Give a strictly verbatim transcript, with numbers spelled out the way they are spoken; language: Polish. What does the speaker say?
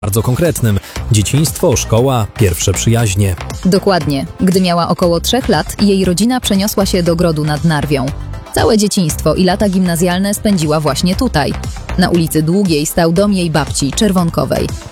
bardzo konkretnym. Dzieciństwo, szkoła, pierwsze przyjaźnie. Dokładnie. Gdy miała około trzech lat, jej rodzina przeniosła się do Grodu nad Narwią. Całe dzieciństwo i lata gimnazjalne spędziła właśnie tutaj. Na ulicy Długiej stał dom jej babci, Czerwonkowej.